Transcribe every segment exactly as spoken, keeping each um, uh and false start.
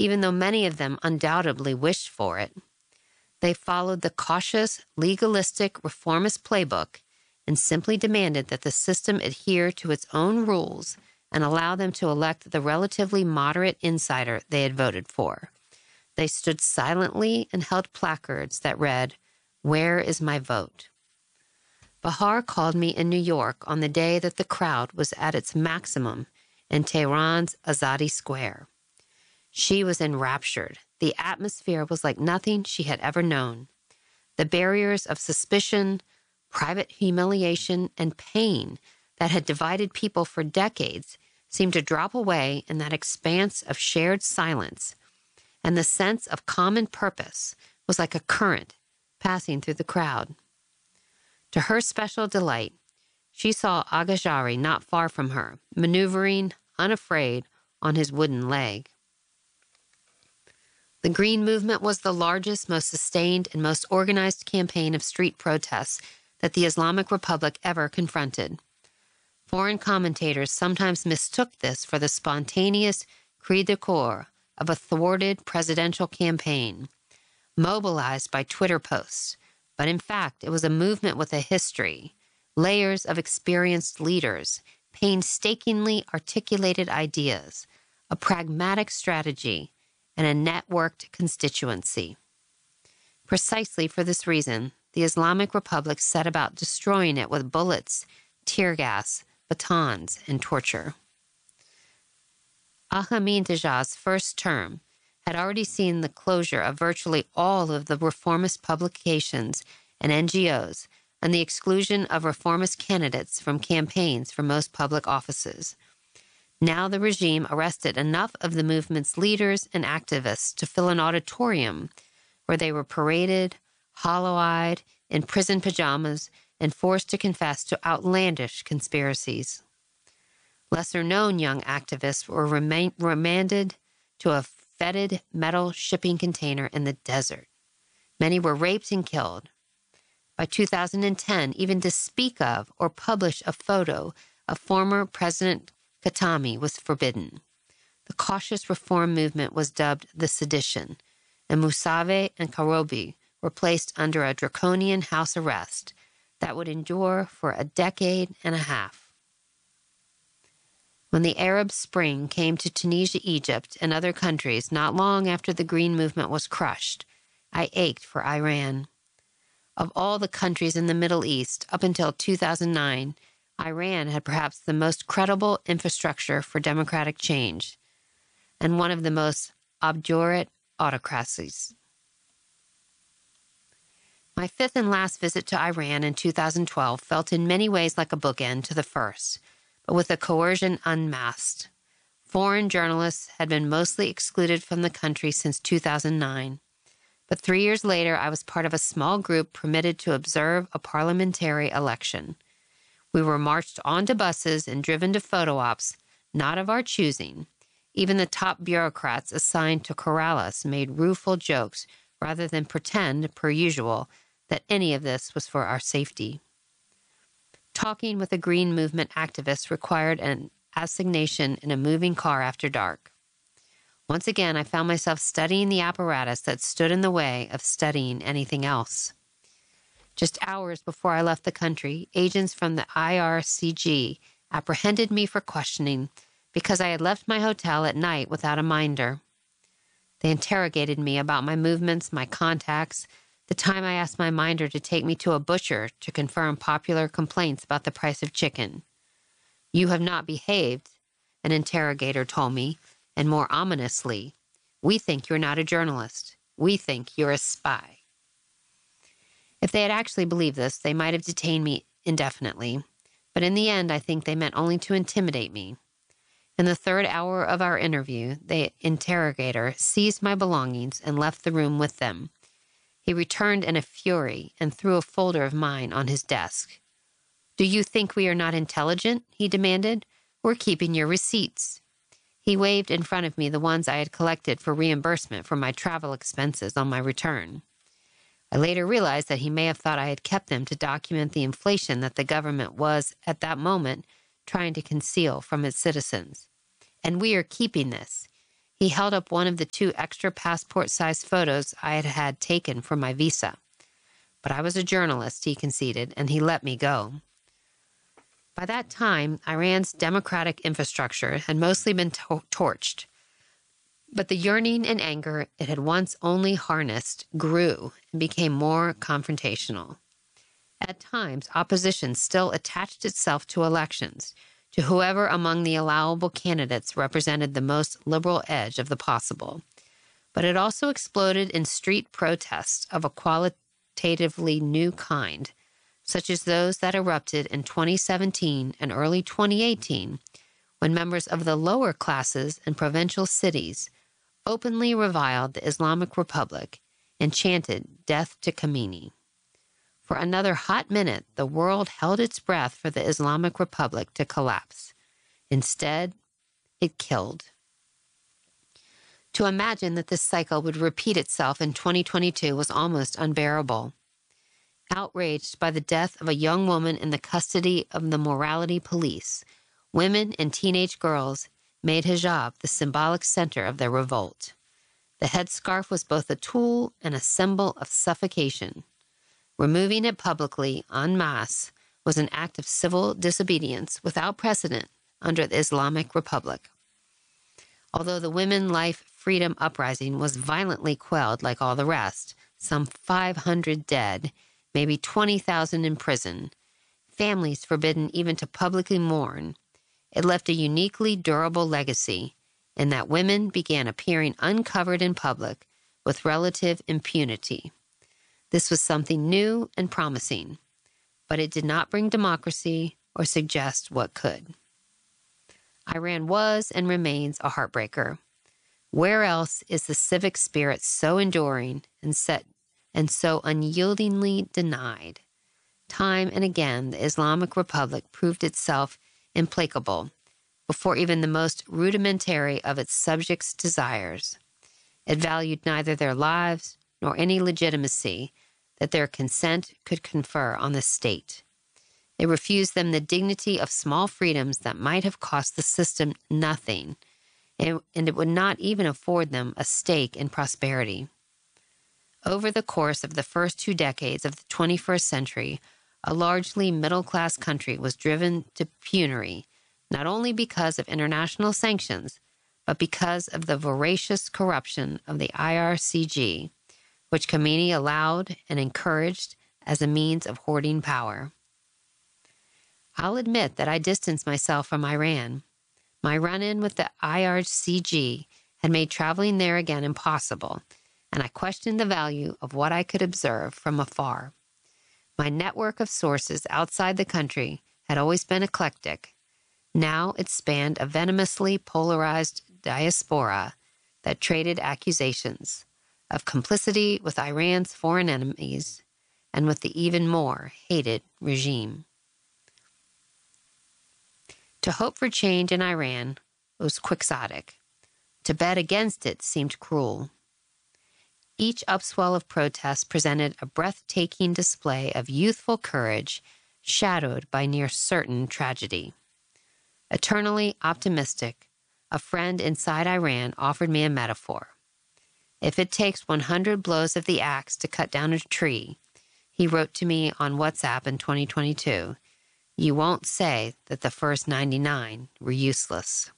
even though many of them undoubtedly wished for it. They followed the cautious, legalistic reformist playbook and simply demanded that the system adhere to its own rules and allow them to elect the relatively moderate insider they had voted for. They stood silently and held placards that read, "Where is my vote?" Bahar called me in New York on the day that the crowd was at its maximum in Tehran's Azadi Square. She was enraptured. The atmosphere was like nothing she had ever known. The barriers of suspicion, private humiliation, and pain that had divided people for decades seemed to drop away in that expanse of shared silence, and the sense of common purpose was like a current passing through the crowd. To her special delight, she saw Agajari not far from her, maneuvering, unafraid, on his wooden leg. The Green Movement was the largest, most sustained, and most organized campaign of street protests that the Islamic Republic ever confronted. Foreign commentators sometimes mistook this for the spontaneous cri de coeur of a thwarted presidential campaign, mobilized by Twitter posts, but in fact it was a movement with a history, layers of experienced leaders, painstakingly articulated ideas, a pragmatic strategy, and a networked constituency. Precisely for this reason, the Islamic Republic set about destroying it with bullets, tear gas, batons, and torture. Ahmadinejad's first term had already seen the closure of virtually all of the reformist publications and N G Os and the exclusion of reformist candidates from campaigns for most public offices. Now the regime arrested enough of the movement's leaders and activists to fill an auditorium where they were paraded, hollow-eyed, in prison pajamas, and forced to confess to outlandish conspiracies. Lesser-known young activists were rema- remanded to a fetid metal shipping container in the desert. Many were raped and killed. By two thousand ten, even to speak of or publish a photo of former President Khatami was forbidden. The cautious reform movement was dubbed the Sedition, and Mousavi and Karoubi were placed under a draconian house arrest that would endure for a decade and a half. When the Arab Spring came to Tunisia, Egypt, and other countries not long after the Green Movement was crushed, I ached for Iran. Of all the countries in the Middle East up until two thousand nine, Iran had perhaps the most credible infrastructure for democratic change and one of the most obdurate autocracies. My fifth and last visit to Iran in two thousand twelve felt in many ways like a bookend to the first, but with the coercion unmasked. Foreign journalists had been mostly excluded from the country since two thousand nine. But three years later, I was part of a small group permitted to observe a parliamentary election. We were marched onto buses and driven to photo ops, not of our choosing. Even the top bureaucrats assigned to corral us made rueful jokes rather than pretend, per usual, that any of this was for our safety. Talking with a Green Movement activist required an assignation in a moving car after dark. Once again, I found myself studying the apparatus that stood in the way of studying anything else. Just hours before I left the country, agents from the I R C G apprehended me for questioning because I had left my hotel at night without a minder. They interrogated me about my movements, my contacts, the time I asked my minder to take me to a butcher to confirm popular complaints about the price of chicken. "You have not behaved," an interrogator told me, and more ominously, "We think you're not a journalist. We think you're a spy." If they had actually believed this, they might have detained me indefinitely, but in the end, I think they meant only to intimidate me. In the third hour of our interview, the interrogator seized my belongings and left the room with them. He returned in a fury and threw a folder of mine on his desk. "Do you think we are not intelligent?" he demanded. "We're keeping your receipts." He waved in front of me the ones I had collected for reimbursement for my travel expenses on my return. I later realized that he may have thought I had kept them to document the inflation that the government was, at that moment, trying to conceal from its citizens. "And we are keeping this." He held up one of the two extra passport-sized photos I had had taken for my visa. But I was a journalist, he conceded, and he let me go. By that time, Iran's democratic infrastructure had mostly been to- torched. But the yearning and anger it had once only harnessed grew and became more confrontational. At times, opposition still attached itself to elections, to whoever among the allowable candidates represented the most liberal edge of the possible. But it also exploded in street protests of a qualitatively new kind, such as those that erupted in twenty seventeen and early twenty eighteen, when members of the lower classes in provincial cities openly reviled the Islamic Republic and chanted death to Khomeini. For another hot minute, the world held its breath for the Islamic Republic to collapse. Instead, it killed. To imagine that this cycle would repeat itself in twenty twenty-two was almost unbearable. Outraged by the death of a young woman in the custody of the morality police, women and teenage girls made hijab the symbolic center of their revolt. The headscarf was both a tool and a symbol of suffocation. Removing it publicly, en masse, was an act of civil disobedience without precedent under the Islamic Republic. Although the Women Life Freedom Uprising was violently quelled like all the rest, some five hundred dead, maybe twenty thousand in prison, families forbidden even to publicly mourn, it left a uniquely durable legacy in that women began appearing uncovered in public with relative impunity. This was something new and promising, but it did not bring democracy or suggest what could. Iran was and remains a heartbreaker. Where else is the civic spirit so enduring and set and so unyieldingly denied? Time and again, the Islamic Republic proved itself implacable before even the most rudimentary of its subjects' desires. It valued neither their lives nor any legitimacy that their consent could confer on the state. It refused them the dignity of small freedoms that might have cost the system nothing, and it would not even afford them a stake in prosperity. Over the course of the first two decades of the twenty-first century, a largely middle-class country was driven to penury, not only because of international sanctions, but because of the voracious corruption of the I R C G, which Khomeini allowed and encouraged as a means of hoarding power. I'll admit that I distanced myself from Iran. My run-in with the I R C G had made traveling there again impossible, and I questioned the value of what I could observe from afar. My network of sources outside the country had always been eclectic. Now it spanned a venomously polarized diaspora that traded accusations of complicity with Iran's foreign enemies and with the even more hated regime. To hope for change in Iran was quixotic. To bet against it seemed cruel. Each upswell of protest presented a breathtaking display of youthful courage shadowed by near certain tragedy. Eternally optimistic, a friend inside Iran offered me a metaphor. If it takes one hundred blows of the axe to cut down a tree, he wrote to me on WhatsApp in twenty twenty-two, you won't say that the first ninety-nine were useless.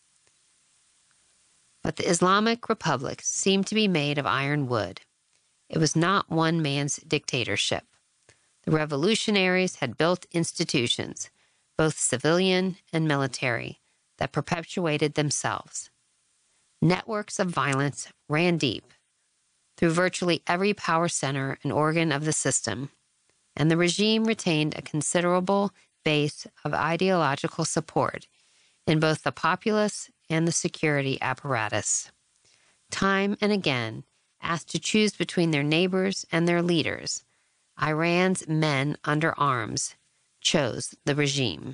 But the Islamic Republic seemed to be made of iron wood. It was not one man's dictatorship. The revolutionaries had built institutions, both civilian and military, that perpetuated themselves. Networks of violence ran deep through virtually every power center and organ of the system, and the regime retained a considerable base of ideological support in both the populace and the security apparatus. Time and again, asked to choose between their neighbors and their leaders, Iran's men under arms chose the regime.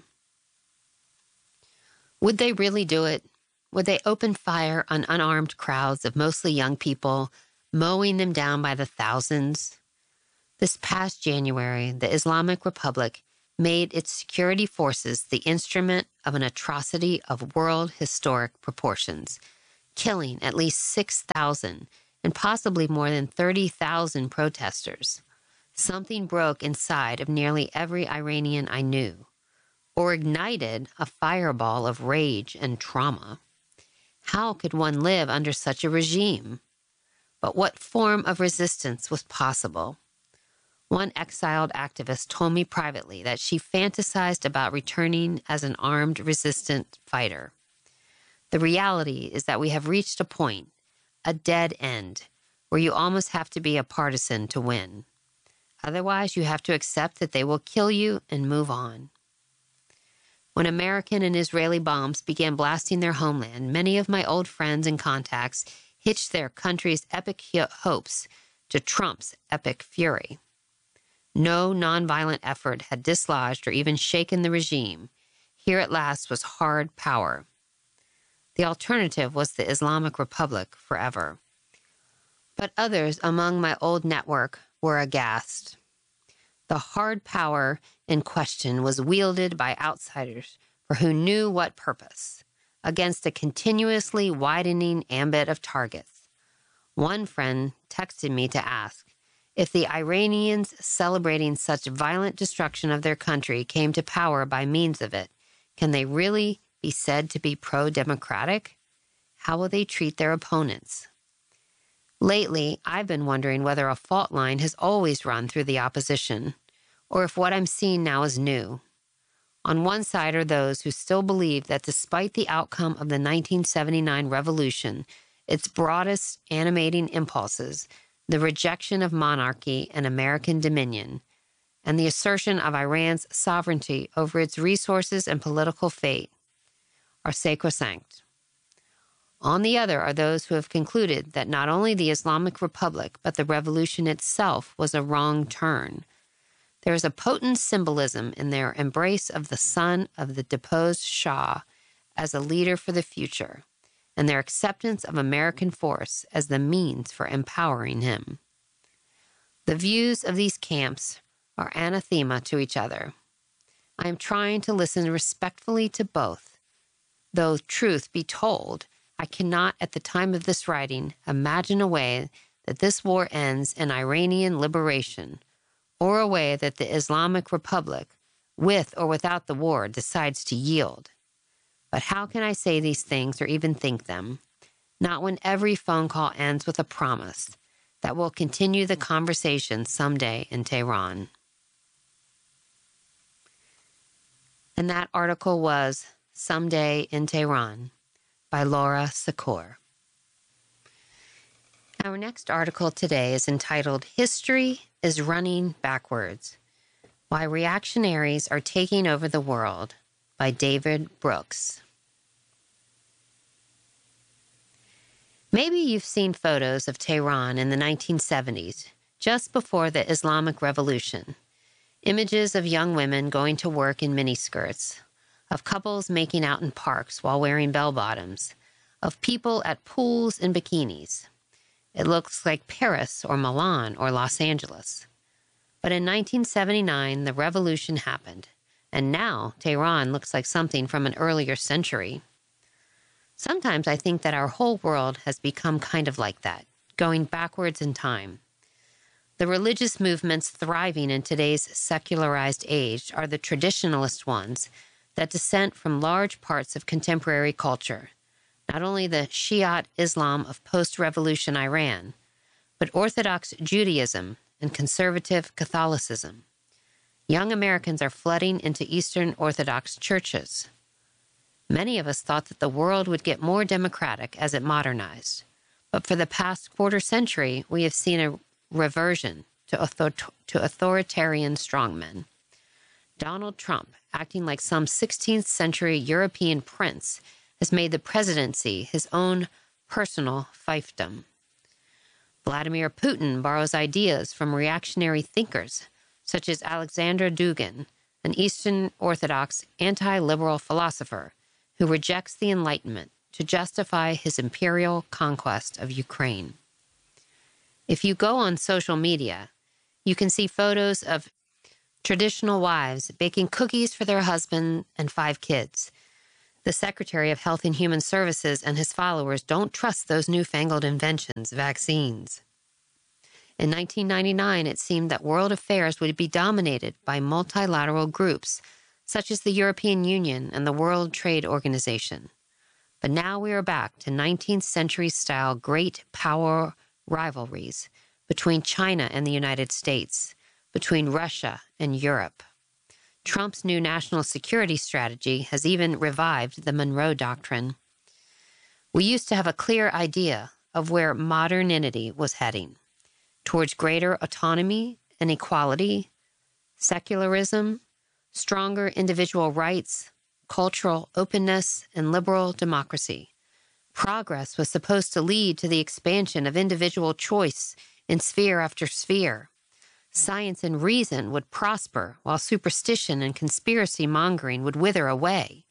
Would they really do it? Would they open fire on unarmed crowds of mostly young people, mowing them down by the thousands? This past January, the Islamic Republic made its security forces the instrument of an atrocity of world historic proportions, killing at least six thousand and possibly more than thirty thousand protesters. Something broke inside of nearly every Iranian I knew, or ignited a fireball of rage and trauma. How could one live under such a regime? But what form of resistance was possible? One exiled activist told me privately that she fantasized about returning as an armed resistant fighter. The reality is that we have reached a point, a dead end, where you almost have to be a partisan to win. Otherwise, you have to accept that they will kill you and move on. When American and Israeli bombs began blasting their homeland, many of my old friends and contacts hitched their country's epic hopes to Trump's epic fury. No nonviolent effort had dislodged or even shaken the regime. Here at last was hard power. The alternative was the Islamic Republic forever. But others among my old network were aghast. The hard power in question was wielded by outsiders for who knew what purpose, against a continuously widening ambit of targets. One friend texted me to ask, if the Iranians celebrating such violent destruction of their country came to power by means of it, can they really be said to be pro-democratic? How will they treat their opponents? Lately, I've been wondering whether a fault line has always run through the opposition, or if what I'm seeing now is new. On one side are those who still believe that despite the outcome of the nineteen seventy-nine revolution, its broadest animating impulses, the rejection of monarchy and American dominion, and the assertion of Iran's sovereignty over its resources and political fate, are sacrosanct. On the other are those who have concluded that not only the Islamic Republic, but the revolution itself was a wrong turn. There is a potent symbolism in their embrace of the son of the deposed Shah as a leader for the future, and their acceptance of American force as the means for empowering him. The views of these camps are anathema to each other. I am trying to listen respectfully to both. Though truth be told, I cannot, at the time of this writing, imagine a way that this war ends in Iranian liberation, or a way that the Islamic Republic, with or without the war, decides to yield. But how can I say these things or even think them? Not when every phone call ends with a promise that we'll continue the conversation someday in Tehran. And that article was Someday in Tehran by Laura Secours. Our next article today is entitled History is Running Backwards: Why Reactionaries Are Taking Over the World by David Brooks. Maybe you've seen photos of Tehran in the nineteen seventies, just before the Islamic Revolution. Images of young women going to work in miniskirts, of couples making out in parks while wearing bell-bottoms, of people at pools in bikinis. It looks like Paris or Milan or Los Angeles. But in nineteen seventy-nine, the revolution happened, and now Tehran looks like something from an earlier century. Sometimes I think that our whole world has become kind of like that, going backwards in time. The religious movements thriving in today's secularized age are the traditionalist ones that dissent from large parts of contemporary culture, not only the Shiite Islam of post-revolution Iran, but Orthodox Judaism and conservative Catholicism. Young Americans are flooding into Eastern Orthodox churches. Many of us thought that the world would get more democratic as it modernized, but for the past quarter century, we have seen a reversion to, author- to authoritarian strongmen. Donald Trump, acting like some sixteenth century European prince, has made the presidency his own personal fiefdom. Vladimir Putin borrows ideas from reactionary thinkers, such as Alexander Dugin, an Eastern Orthodox anti-liberal philosopher who rejects the Enlightenment to justify his imperial conquest of Ukraine. If you go on social media, you can see photos of traditional wives baking cookies for their husband and five kids. The Secretary of Health and Human Services and his followers don't trust those newfangled inventions, vaccines. In nineteen ninety-nine, it seemed that world affairs would be dominated by multilateral groups, such as the European Union and the World Trade Organization. But now we are back to nineteenth century-style great power rivalries between China and the United States, between Russia and Europe. Trump's new national security strategy has even revived the Monroe Doctrine. We used to have a clear idea of where modernity was heading, towards greater autonomy and equality, secularism, stronger individual rights, cultural openness, and liberal democracy. Progress was supposed to lead to the expansion of individual choice in sphere after sphere. Science and reason would prosper, while superstition and conspiracy mongering would wither away.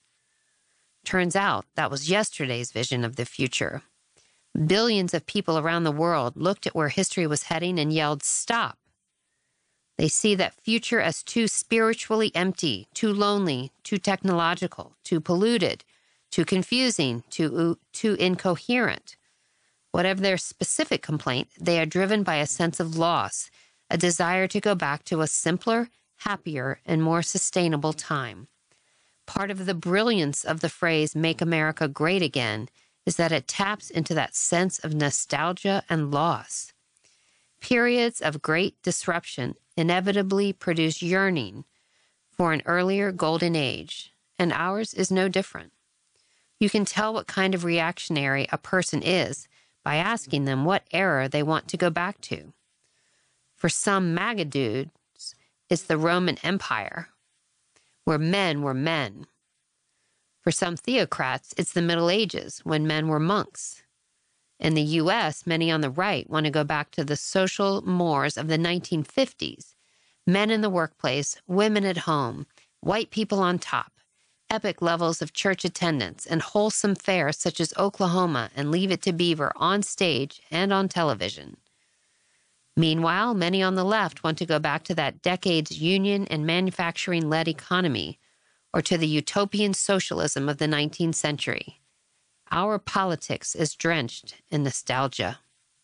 Turns out that was yesterday's vision of the future. Billions of people around the world looked at where history was heading and yelled, "Stop!" They see that future as too spiritually empty, too lonely, too technological, too polluted, too confusing, too, too incoherent. Whatever their specific complaint, they are driven by a sense of loss, a desire to go back to a simpler, happier, and more sustainable time. Part of the brilliance of the phrase, "Make America Great Again," is that it taps into that sense of nostalgia and loss. Periods of great disruption inevitably produce yearning for an earlier golden age, and ours is no different. You can tell what kind of reactionary a person is by asking them what era they want to go back to. For some MAGA dudes, it's the Roman Empire, where men were men. For some theocrats, it's the Middle Ages, when men were monks. In the U S, many on the right want to go back to the social mores of the nineteen fifties. Men in the workplace, women at home, white people on top, epic levels of church attendance, and wholesome fare such as Oklahoma and Leave It to Beaver on stage and on television. Meanwhile, many on the left want to go back to that decade's union and manufacturing-led economy, or to the utopian socialism of the nineteenth century. Our politics is drenched in nostalgia.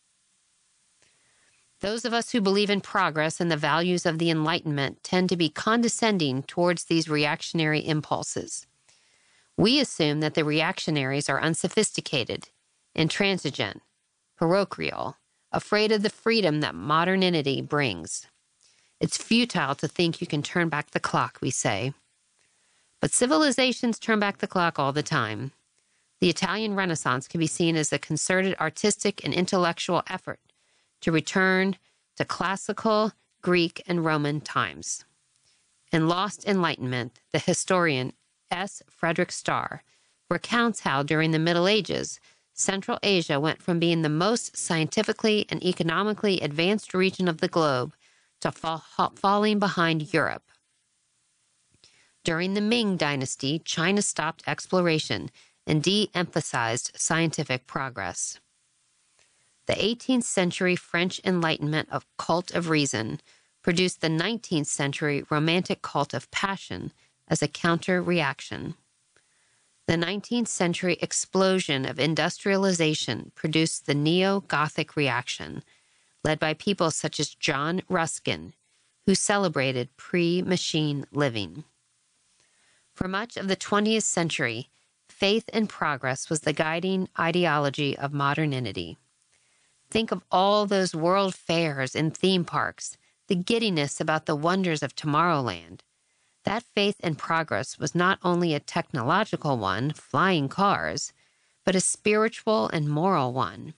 Those of us who believe in progress and the values of the Enlightenment tend to be condescending towards these reactionary impulses. We assume that the reactionaries are unsophisticated, intransigent, parochial, afraid of the freedom that modernity brings. It's futile to think you can turn back the clock, we say. But civilizations turn back the clock all the time. The Italian Renaissance can be seen as a concerted artistic and intellectual effort to return to classical Greek and Roman times. In Lost Enlightenment, the historian S. Frederick Starr recounts how during the Middle Ages, Central Asia went from being the most scientifically and economically advanced region of the globe to fall, falling behind Europe. During the Ming Dynasty, China stopped exploration and de-emphasized scientific progress. The eighteenth century French Enlightenment of cult of reason produced the nineteenth century Romantic cult of passion as a counter-reaction. The nineteenth century explosion of industrialization produced the Neo-Gothic reaction, led by people such as John Ruskin, who celebrated pre-machine living. For much of the twentieth century, faith in progress was the guiding ideology of modernity. Think of all those world fairs and theme parks, the giddiness about the wonders of Tomorrowland. That faith in progress was not only a technological one, flying cars, but a spiritual and moral one.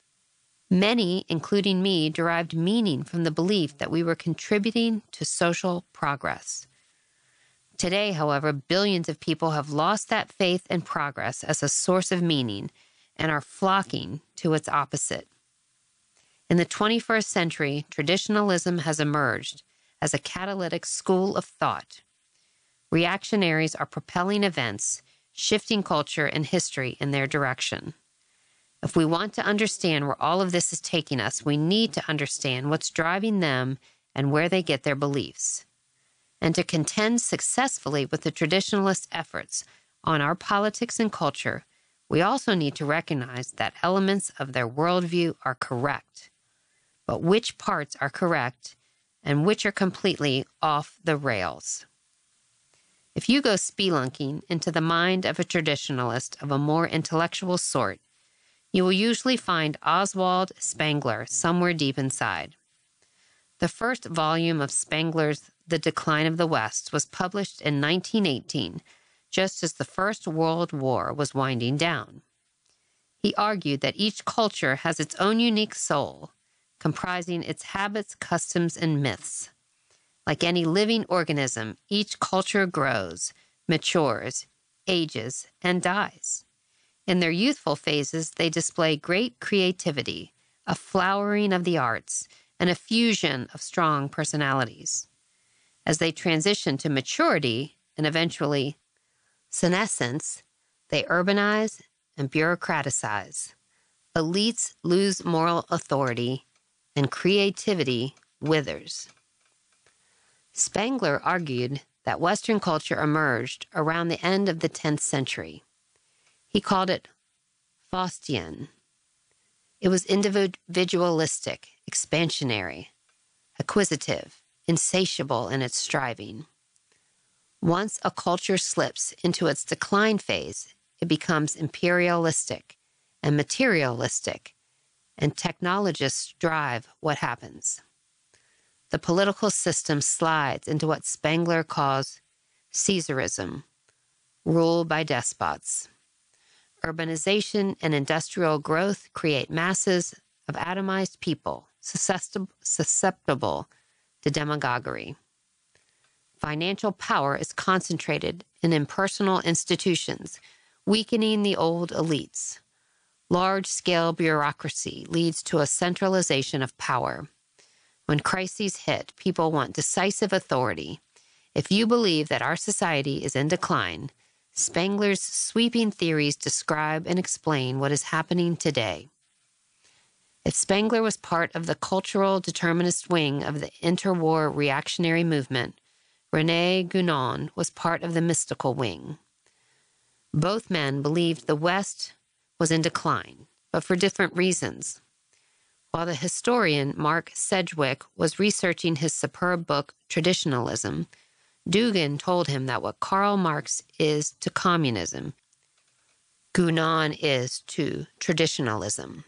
Many, including me, derived meaning from the belief that we were contributing to social progress. Today, however, billions of people have lost that faith in progress as a source of meaning and are flocking to its opposite. In the twenty-first century, traditionalism has emerged as a catalytic school of thought. Reactionaries are propelling events, shifting culture and history in their direction. If we want to understand where all of this is taking us, we need to understand what's driving them and where they get their beliefs. And to contend successfully with the traditionalist efforts, on our politics and culture, we also need to recognize that elements of their worldview are correct, but which parts are correct and which are completely off the rails. If you go spelunking into the mind of a traditionalist of a more intellectual sort, you will usually find Oswald Spengler somewhere deep inside. The first volume of Spengler's The Decline of the West was published in nineteen eighteen, just as the First World War was winding down. He argued that each culture has its own unique soul, comprising its habits, customs, and myths. Like any living organism, each culture grows, matures, ages, and dies. In their youthful phases, they display great creativity, a flowering of the arts, and a fusion of strong personalities. As they transition to maturity and eventually senescence, they urbanize and bureaucraticize. Elites lose moral authority, and creativity withers. Spengler argued that Western culture emerged around the end of the tenth century. He called it Faustian. It was individualistic, expansionary, acquisitive, insatiable in its striving. Once a culture slips into its decline phase, it becomes imperialistic and materialistic, and technologists drive what happens. The political system slides into what Spengler calls Caesarism, rule by despots. Urbanization and industrial growth create masses of atomized people susceptible to demagoguery. Financial power is concentrated in impersonal institutions, weakening the old elites. Large-scale bureaucracy leads to a centralization of power. When crises hit, people want decisive authority. If you believe that our society is in decline, Spengler's sweeping theories describe and explain what is happening today. If Spengler was part of the cultural determinist wing of the interwar reactionary movement, René Guénon was part of the mystical wing. Both men believed the West was in decline, but for different reasons. While the historian Mark Sedgwick was researching his superb book, Traditionalism, Dugin told him that what Karl Marx is to communism, Guénon is to traditionalism.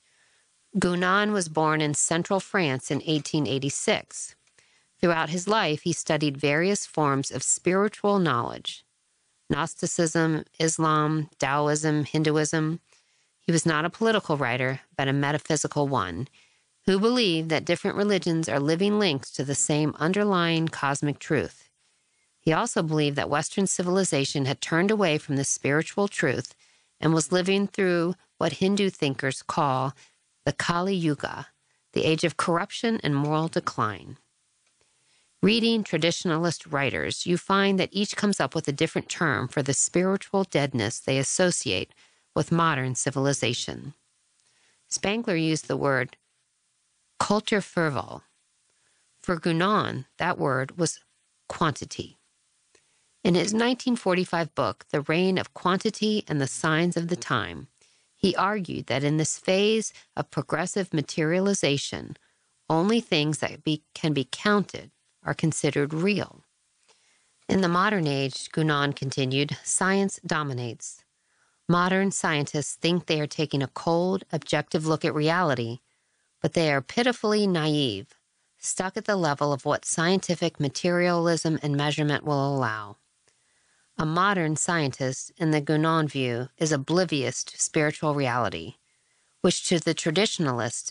Guénon was born in central France in eighteen eighty-six. Throughout his life, he studied various forms of spiritual knowledge: Gnosticism, Islam, Taoism, Hinduism. He was not a political writer, but a metaphysical one, who believed that different religions are living links to the same underlying cosmic truth. He also believed that Western civilization had turned away from the spiritual truth and was living through what Hindu thinkers call the Kali Yuga, the age of corruption and moral decline. Reading traditionalist writers, you find that each comes up with a different term for the spiritual deadness they associate with modern civilization. Spengler used the word Kulturverfall. For Guénon, that word was quantity. In his nineteen forty-five book, The Reign of Quantity and the Signs of the Time, he argued that in this phase of progressive materialization, only things that be, can be counted are considered real. In the modern age, Guénon continued, science dominates. Modern scientists think they are taking a cold, objective look at reality, but they are pitifully naive, stuck at the level of what scientific materialism and measurement will allow. A modern scientist, in the Guénon view, is oblivious to spiritual reality, which to the traditionalist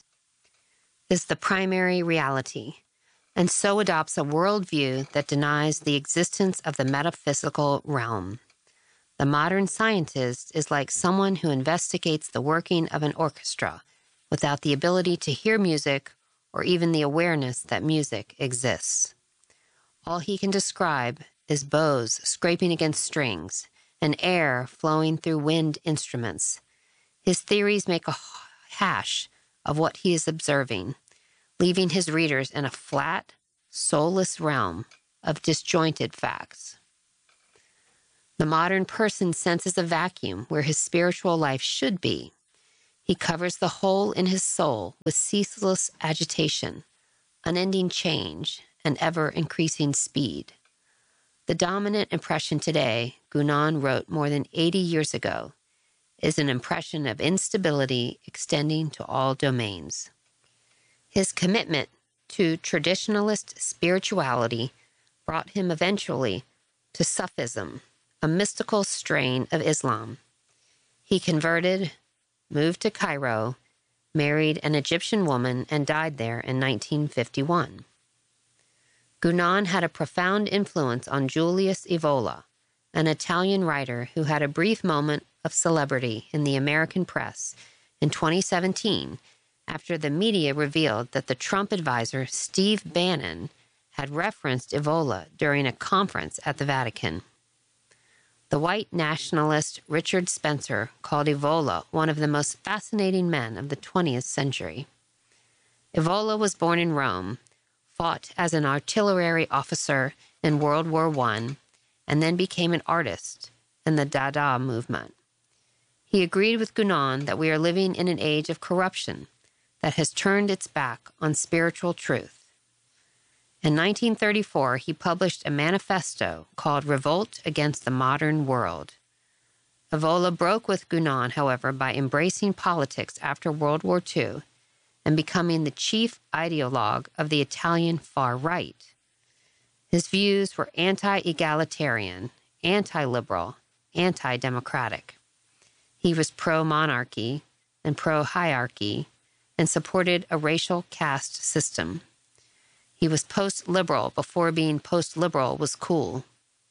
is the primary reality, and so adopts a worldview that denies the existence of the metaphysical realm. The modern scientist is like someone who investigates the working of an orchestra without the ability to hear music or even the awareness that music exists. All he can describe is bows scraping against strings and air flowing through wind instruments. His theories make a hash of what he is observing, leaving his readers in a flat, soulless realm of disjointed facts. The modern person senses a vacuum where his spiritual life should be. He covers the hole in his soul with ceaseless agitation, unending change, and ever-increasing speed. The dominant impression today, Gunan wrote more than eighty years ago, is an impression of instability extending to all domains. His commitment to traditionalist spirituality brought him eventually to Sufism, a mystical strain of Islam. He converted, moved to Cairo, married an Egyptian woman, and died there in nineteen fifty-one. Gunan had a profound influence on Julius Evola, an Italian writer who had a brief moment of celebrity in the American press in twenty seventeen after the media revealed that the Trump advisor Steve Bannon had referenced Evola during a conference at the Vatican. The white nationalist Richard Spencer called Evola one of the most fascinating men of the twentieth century. Evola was born in Rome, fought as an artillery officer in World War One, and then became an artist in the Dada movement. He agreed with Gunan that we are living in an age of corruption that has turned its back on spiritual truth. In nineteen thirty-four, he published a manifesto called Revolt Against the Modern World. Evola broke with Gunan, however, by embracing politics after World War Two and becoming the chief ideologue of the Italian far right. His views were anti-egalitarian, anti-liberal, anti-democratic. He was pro-monarchy and pro-hierarchy and supported a racial caste system. He was post-liberal before being post-liberal was cool.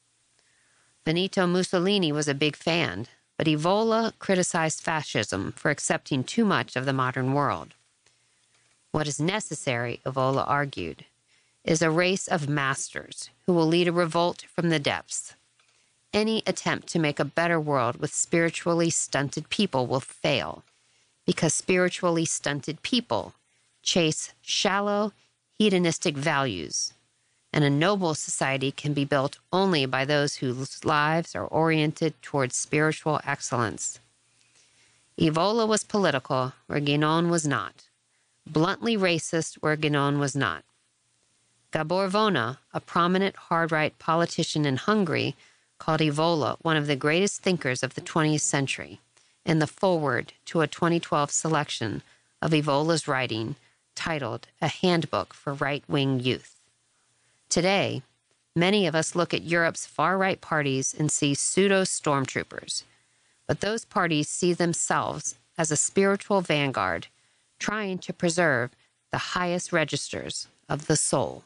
Benito Mussolini was a big fan, but Evola criticized fascism for accepting too much of the modern world. What is necessary, Evola argued, is a race of masters who will lead a revolt from the depths. Any attempt to make a better world with spiritually stunted people will fail, because spiritually stunted people chase shallow, hedonistic values, and a noble society can be built only by those whose lives are oriented towards spiritual excellence. Evola was political, where Guinon was not. Bluntly racist, where Guinon was not. Gabor Vona, a prominent hard-right politician in Hungary, called Evola one of the greatest thinkers of the twentieth century, in the foreword to a twenty twelve selection of Evola's writing titled A Handbook for Right-Wing Youth. Today, many of us look at Europe's far-right parties and see pseudo-stormtroopers, but those parties see themselves as a spiritual vanguard trying to preserve the highest registers of the soul.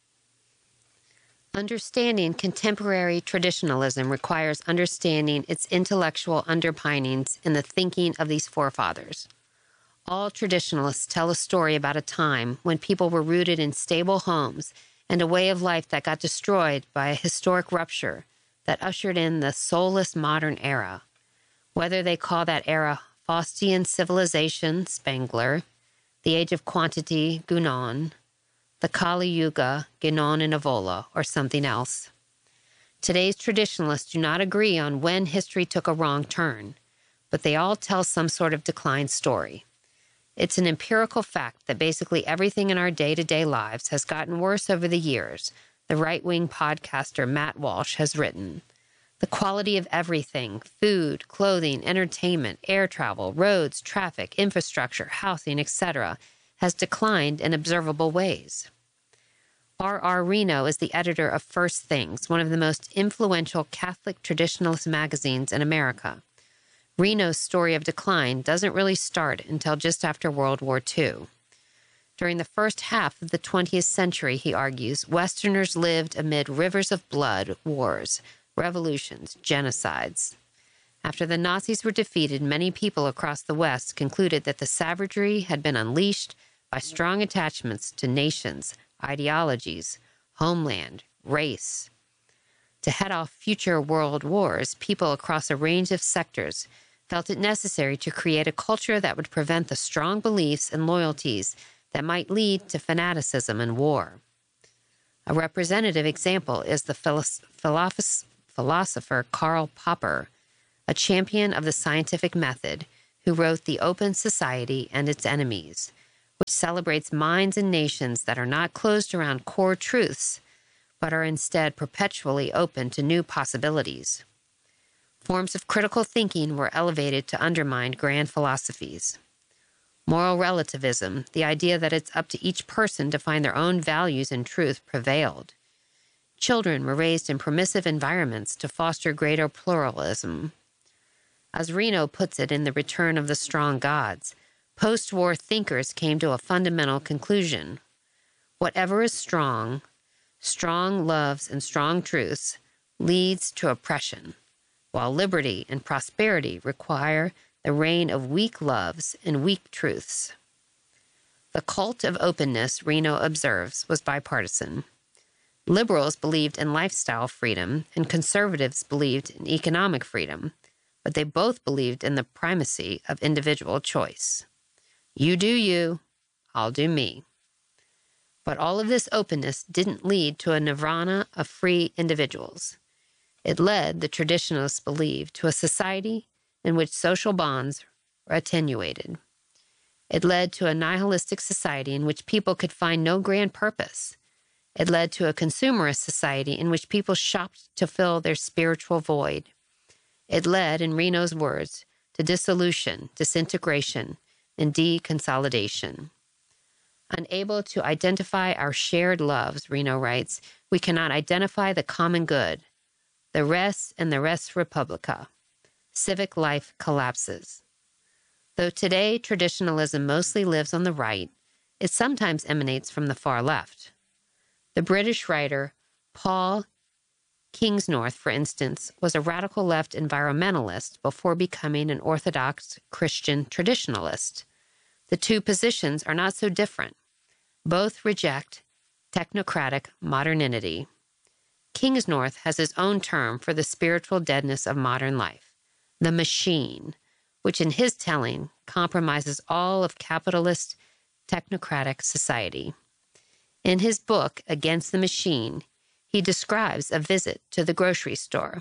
Understanding contemporary traditionalism requires understanding its intellectual underpinnings in the thinking of these forefathers. All traditionalists tell a story about a time when people were rooted in stable homes and a way of life that got destroyed by a historic rupture that ushered in the soulless modern era. Whether they call that era Faustian civilization, Spengler, the age of quantity, Guinon, the Kali Yuga, Guinon and Evola, or something else. Today's traditionalists do not agree on when history took a wrong turn, but they all tell some sort of decline story. It's an empirical fact that basically everything in our day-to-day lives has gotten worse over the years, the right-wing podcaster Matt Walsh has written. The quality of everything, food, clothing, entertainment, air travel, roads, traffic, infrastructure, housing, et cetera, has declined in observable ways. R R Reno is the editor of First Things, one of the most influential Catholic traditionalist magazines in America. Reno's story of decline doesn't really start until just after World War Two. During the first half of the twentieth century, he argues, Westerners lived amid rivers of blood, wars, revolutions, genocides. After the Nazis were defeated, many people across the West concluded that the savagery had been unleashed by strong attachments to nations, ideologies, homeland, race. To head off future world wars, people across a range of sectors felt it necessary to create a culture that would prevent the strong beliefs and loyalties that might lead to fanaticism and war. A representative example is the philosoph- philosopher Karl Popper, a champion of the scientific method, who wrote The Open Society and Its Enemies, which celebrates minds and nations that are not closed around core truths, but are instead perpetually open to new possibilities. Forms of critical thinking were elevated to undermine grand philosophies. Moral relativism, the idea that it's up to each person to find their own values and truth, prevailed. Children were raised in permissive environments to foster greater pluralism. As Reno puts it in The Return of the Strong Gods, post-war thinkers came to a fundamental conclusion. Whatever is strong, strong loves and strong truths, leads to oppression, while liberty and prosperity require the reign of weak loves and weak truths. The cult of openness, Reno observes, was bipartisan. Liberals believed in lifestyle freedom, and conservatives believed in economic freedom, but they both believed in the primacy of individual choice. You do you, I'll do me. But all of this openness didn't lead to a nirvana of free individuals. It led, the traditionalists believed, to a society in which social bonds were attenuated. It led to a nihilistic society in which people could find no grand purpose. It led to a consumerist society in which people shopped to fill their spiritual void. It led, in Reno's words, to dissolution, disintegration, and deconsolidation. Unable to identify our shared loves, Reno writes, we cannot identify the common good, the res and the res publica. Civic life collapses. Though today traditionalism mostly lives on the right, it sometimes emanates from the far left. The British writer Paul Kingsnorth, for instance, was a radical left environmentalist before becoming an orthodox Christian traditionalist. The two positions are not so different. Both reject technocratic modernity. Kingsnorth has his own term for the spiritual deadness of modern life, the machine, which in his telling compromises all of capitalist technocratic society. In his book, Against the Machine, he describes a visit to the grocery store.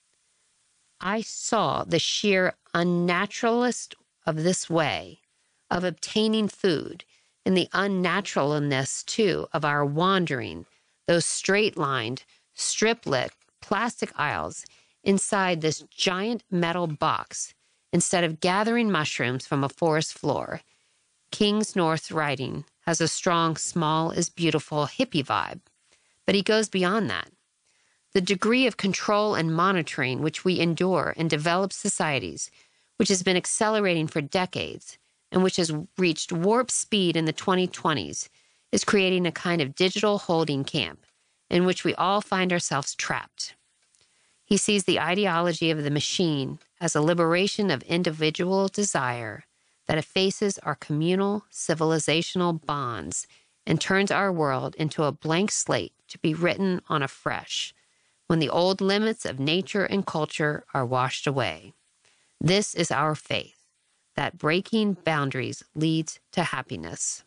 I saw the sheer unnaturalness of this way of obtaining food, and the unnaturalness, too, of our wandering those straight-lined, strip-lit plastic aisles inside this giant metal box instead of gathering mushrooms from a forest floor. Kingsnorth's writing has a strong small is beautiful hippie vibe, but he goes beyond that. The degree of control and monitoring which we endure in developed societies, which has been accelerating for decades and which has reached warp speed in the twenty twenties, is creating a kind of digital holding camp in which we all find ourselves trapped. He sees the ideology of the machine as a liberation of individual desire that effaces our communal civilizational bonds and turns our world into a blank slate to be written on afresh when the old limits of nature and culture are washed away. This is our faith, that breaking boundaries leads to happiness.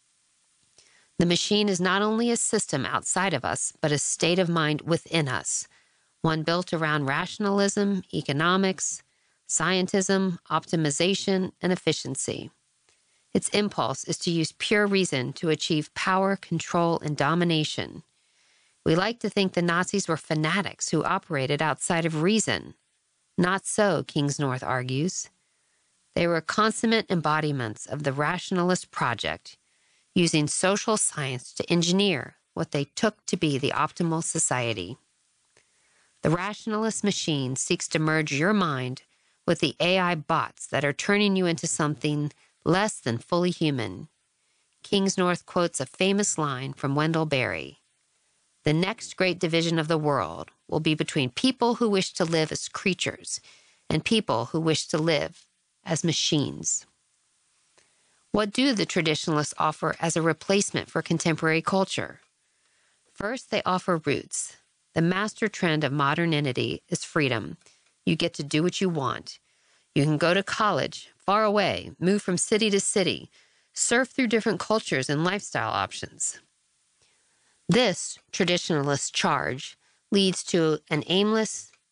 The machine is not only a system outside of us, but a state of mind within us, one built around rationalism, economics, scientism, optimization, and efficiency. Its impulse is to use pure reason to achieve power, control, and domination. We like to think the Nazis were fanatics who operated outside of reason. Not so, Kingsnorth argues. They were consummate embodiments of the rationalist project, using social science to engineer what they took to be the optimal society. The rationalist machine seeks to merge your mind with the A I bots that are turning you into something less than fully human. Kingsnorth quotes a famous line from Wendell Berry. The next great division of the world will be between people who wish to live as creatures and people who wish to live as machines. What do the traditionalists offer as a replacement for contemporary culture? First, they offer roots. The master trend of modernity is freedom. You get to do what you want. You can go to college, far away, move from city to city, surf through different cultures and lifestyle options. This traditionalist charge leads to an aimless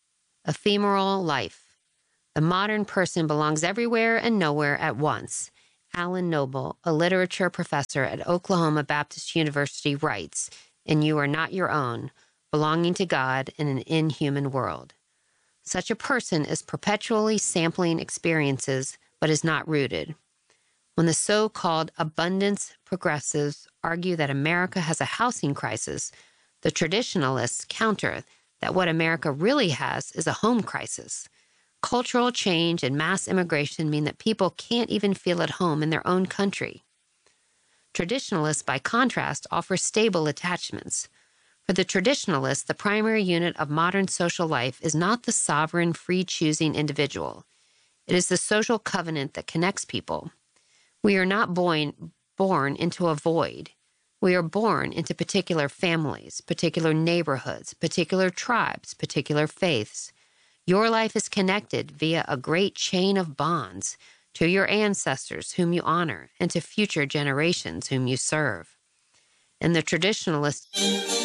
Ephemeral life. The modern person belongs everywhere and nowhere at once. Alan Noble, a literature professor at Oklahoma Baptist University, writes, "And you are not your own, belonging to God in an inhuman world." Such a person is perpetually sampling experiences, but is not rooted. When the so-called abundance progressives argue that America has a housing crisis, the traditionalists counter that what America really has is a home crisis. Cultural change and mass immigration mean that people can't even feel at home in their own country. Traditionalists, by contrast, offer stable attachments. For the traditionalists, the primary unit of modern social life is not the sovereign, free-choosing individual. It is the social covenant that connects people. We are not born, born into a void. We are born into particular families, particular neighborhoods, particular tribes, particular faiths. Your life is connected via a great chain of bonds to your ancestors whom you honor and to future generations whom you serve. And the traditionalist...